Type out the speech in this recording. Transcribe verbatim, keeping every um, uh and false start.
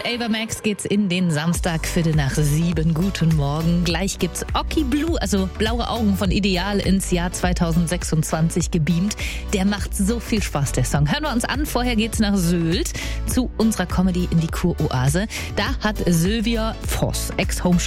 Ava Max geht's in den Samstag, Viertel nach sieben. Guten Morgen. Gleich gibt's Oki Blue, also Blaue Augen von Ideal, ins Jahr zweitausendsechsundzwanzig gebeamt. Der macht so viel Spaß, der Song. Hören wir uns an. Vorher geht's nach Sylt zu unserer Comedy in die Kuroase. Da hat Sylvia Voss, Ex-Home